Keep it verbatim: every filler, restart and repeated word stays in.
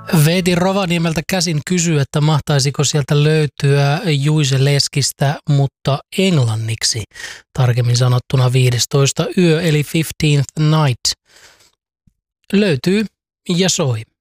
Veetin Rovaniemeltä käsin kysyä, että mahtaisiko sieltä löytyä Juice Leskistä, mutta englanniksi. Tarkemmin sanottuna viidestoista yö eli fifteenth night. Löytyy ja soi.